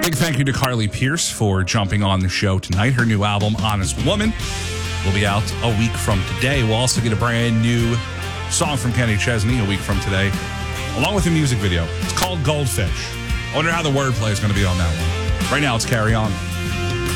Big thank you to Carly Pierce for jumping on the show tonight. Her new album, Honest Woman, will be out a week from today. We'll also get a brand new song from Kenny Chesney a week from today, along with a music video. It's called Goldfish. I wonder how the wordplay is going to be on that one. Right now, it's Carry On.